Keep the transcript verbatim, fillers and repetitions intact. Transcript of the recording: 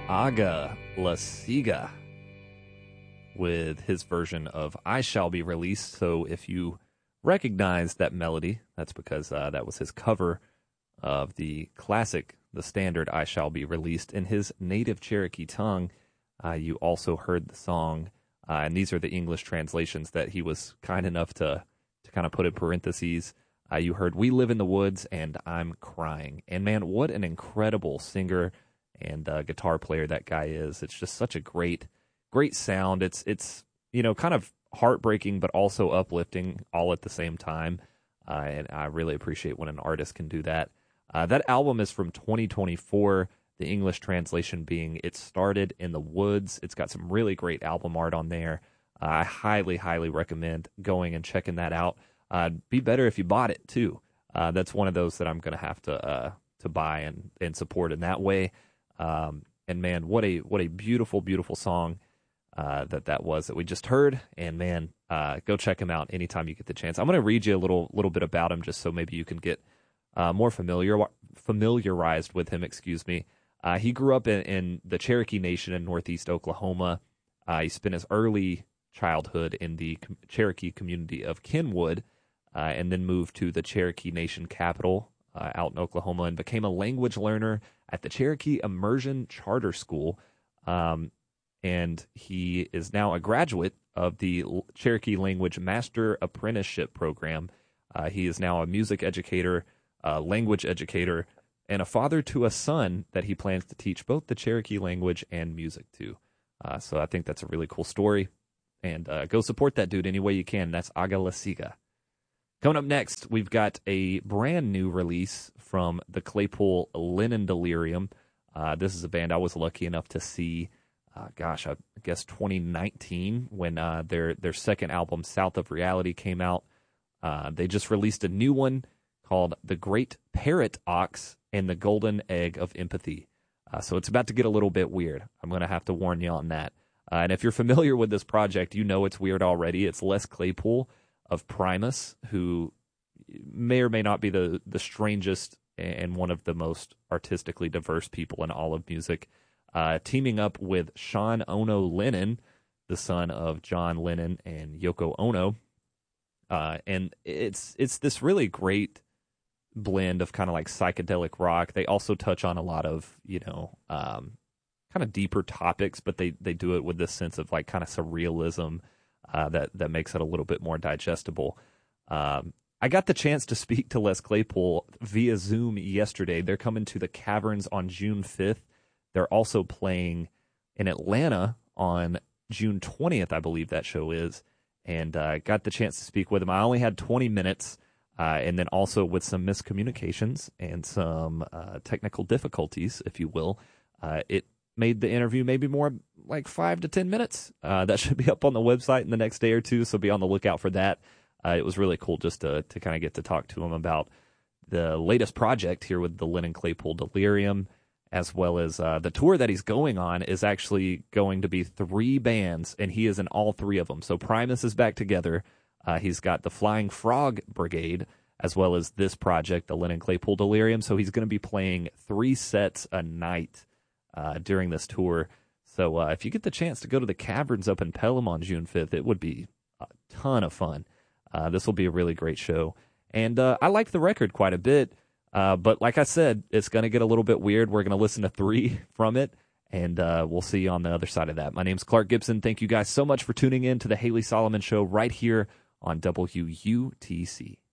Aga La Siga with his version of I Shall Be Released. So if you recognize that melody, that's because uh, that was his cover of the classic, the standard I Shall Be Released in his native Cherokee tongue. Uh, you also heard the song, uh, and these are the English translations that he was kind enough to, to kind of put in parentheses. Uh, you heard We Live in the Woods and I'm Crying. And man, what an incredible singer and uh, guitar player that guy is. It's just such a great, great sound. It's, it's you know, kind of heartbreaking, but also uplifting all at the same time. Uh, and I really appreciate when an artist can do that. Uh, that album is from twenty twenty-four, the English translation being It Started in the Woods. It's got some really great album art on there. Uh, I highly, highly recommend going and checking that out. Uh, be better if you bought it, too. Uh, that's one of those that I'm going to have to uh, to buy and, and support in that way. Um, and, man, what a what a beautiful, beautiful song uh, that that was that we just heard. And, man, uh, go check him out anytime you get the chance. I'm going to read you a little little bit about him just so maybe you can get uh, more familiar familiarized with him, excuse me. Uh, he grew up in, in the Cherokee Nation in northeast Oklahoma. Uh, he spent his early childhood in the com- Cherokee community of Kenwood, uh, and then moved to the Cherokee Nation capital uh, out in Oklahoma and became a language learner at the Cherokee Immersion Charter School. Um, and he is now a graduate of the L- Cherokee Language Master Apprenticeship Program. Uh, he is now a music educator, a language educator, and a father to a son that he plans to teach both the Cherokee language and music to. Uh, so I think that's a really cool story. And uh, go support that dude any way you can. That's Aga La Siga. Coming up next, we've got a brand new release from the Claypool Lennon Delirium. Uh, this is a band I was lucky enough to see, uh, gosh, I guess twenty nineteen when uh, their, their second album, South of Reality, came out. Uh, they just released a new one called The Great Parrot Ox and the Golden Egg of Empathy. Uh, so it's about to get a little bit weird. I'm going to have to warn you on that. Uh, and if you're familiar with this project, you know it's weird already. It's Les Claypool of Primus, who may or may not be the, the strangest and one of the most artistically diverse people in all of music, uh, teaming up with Sean Ono Lennon, the son of John Lennon and Yoko Ono. Uh, and it's it's this really great blend of kind of like psychedelic rock. They also touch on a lot of, you know, um, kind of deeper topics, but they, they do it with this sense of like kind of surrealism uh, that, that makes it a little bit more digestible. Um, I got the chance to speak to Les Claypool via Zoom yesterday. They're coming to the Caverns on June fifth. They're also playing in Atlanta on June twentieth, I believe that show is, and uh, got the chance to speak with him. I only had twenty minutes. Uh, and then also with some miscommunications and some uh, technical difficulties, if you will, uh, it made the interview maybe more like five to ten minutes. Uh, that should be up on the website in the next day or two, so be on the lookout for that. Uh, it was really cool just to to kind of get to talk to him about the latest project here with the Lennon Claypool Delirium, as well as uh, the tour that he's going on is actually going to be three bands, and he is in all three of them. So Primus is back together. Uh, he's got the Flying Frog Brigade, as well as this project, the Lennon Claypool Delirium. So he's going to be playing three sets a night uh, during this tour. So uh, if you get the chance to go to the Caverns up in Pelham on June fifth, it would be a ton of fun. Uh, this will be a really great show. And uh, I like the record quite a bit. Uh, but like I said, it's going to get a little bit weird. We're going to listen to three from it. And uh, we'll see you on the other side of that. My name's Clark Gibson. Thank you guys so much for tuning in to the Haley Solomon Show right here on W U T C.